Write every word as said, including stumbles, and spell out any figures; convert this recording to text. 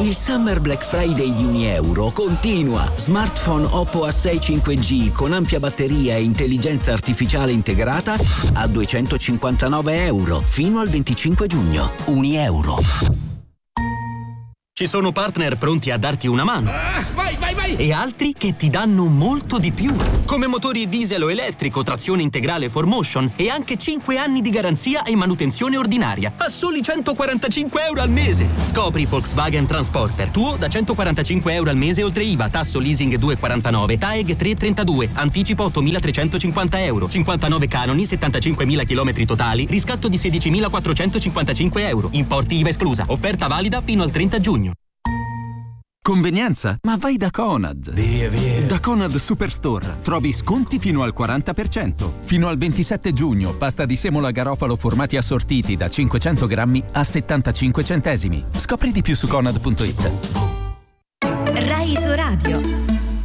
Il Summer Black Friday di Unieuro continua. Smartphone Oppo A sei cinque G con ampia batteria e intelligenza artificiale integrata a duecentocinquantanove euro fino al venticinque giugno. Unieuro. Ci sono partner pronti a darti una mano. Ah, vai, vai, vai! E altri che ti danno molto di più. Come motori diesel o elettrico, trazione integrale four motion e anche cinque anni di garanzia e manutenzione ordinaria. A soli centoquarantacinque euro al mese. Scopri Volkswagen Transporter. Tuo da centoquarantacinque euro al mese oltre I V A, tasso leasing due virgola quarantanove, T A E G tre virgola trentadue, anticipo ottomilatrecentocinquanta euro, cinquantanove canoni, settantacinquemila chilometri totali, riscatto di sedicimilaquattrocentocinquantacinque euro. Importi I V A esclusa. Offerta valida fino al trenta giugno. Convenienza? Ma vai da Conad! Via, via! Da Conad Superstore trovi sconti fino al quaranta per cento. Fino al ventisette giugno, pasta di semola garofalo formati assortiti da cinquecento grammi a settantacinque centesimi. Scopri di più su conad punto it. Rai Isoradio.